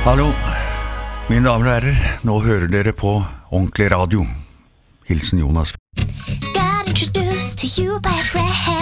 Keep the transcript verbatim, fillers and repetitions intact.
Hallo, mine damer og herrer, nå hører dere på ordentlig radio. Hilsen Jonas. Got introduced to you by a friend.